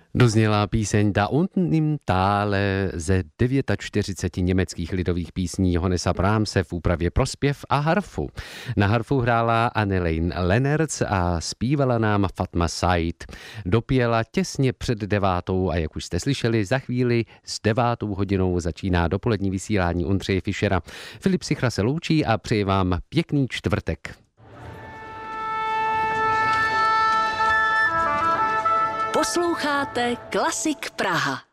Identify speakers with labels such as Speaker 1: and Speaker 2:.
Speaker 1: Dozněla píseň Da unten im Tale ze 49 německých lidových písní Johannesa Brahmse v úpravě pro zpěv a harfu. Na harfu hrála Annelien Lennertz a zpívala nám Fatma Said. Dopěla těsně před 9. a jak už jste slyšeli, za chvíli s 9. hodinou začíná dopolední vysílání Ondřeje Fischera. Filip Sichra se loučí a přeje vám pěkný čtvrtek.
Speaker 2: Posloucháte Klasik Praha.